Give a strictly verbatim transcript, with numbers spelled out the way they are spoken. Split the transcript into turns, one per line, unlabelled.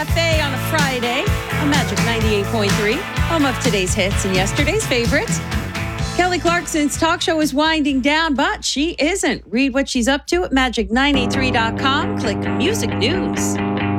Cafe on a Friday on Magic ninety-eight point three, home of today's hits and yesterday's favorites. Kelly Clarkson's talk show is winding down, but she isn't. Read what she's up to at magic nine eight three dot com. Click Music News.